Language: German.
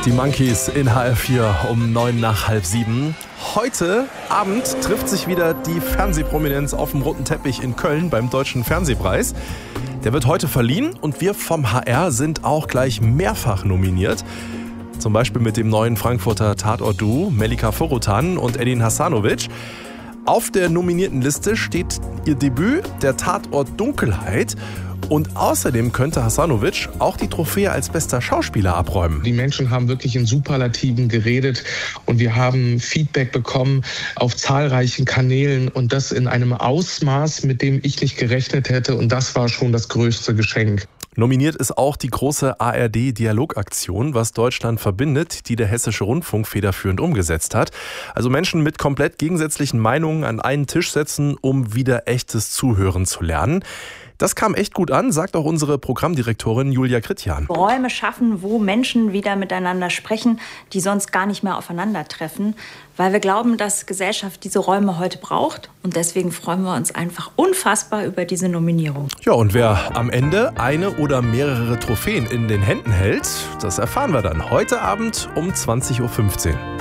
Die Monkeys in HR4 um 6:09. Heute Abend trifft sich wieder die Fernsehprominenz auf dem roten Teppich in Köln beim Deutschen Fernsehpreis. Der wird heute verliehen und wir vom HR sind auch gleich mehrfach nominiert. Zum Beispiel mit dem neuen Frankfurter Tatort-Duo Melika Forutan und Edin Hasanovic. Auf der nominierten Liste steht ihr Debüt, der Tatort Dunkelheit. Und außerdem könnte Hasanovic auch die Trophäe als bester Schauspieler abräumen. Die Menschen haben wirklich in Superlativen geredet und wir haben Feedback bekommen auf zahlreichen Kanälen und das in einem Ausmaß, mit dem ich nicht gerechnet hätte, und das war schon das größte Geschenk. Nominiert ist auch die große ARD-Dialogaktion, was Deutschland verbindet, die der Hessische Rundfunk federführend umgesetzt hat. Also Menschen mit komplett gegensätzlichen Meinungen an einen Tisch setzen, um wieder echtes Zuhören zu lernen. Das kam echt gut an, sagt auch unsere Programmdirektorin Julia Kritjan. Räume schaffen, wo Menschen wieder miteinander sprechen, die sonst gar nicht mehr aufeinandertreffen, weil wir glauben, dass Gesellschaft diese Räume heute braucht. Und deswegen freuen wir uns einfach unfassbar über diese Nominierung. Ja, und wer am Ende eine oder mehrere Trophäen in den Händen hält, das erfahren wir dann heute Abend um 20:15 Uhr.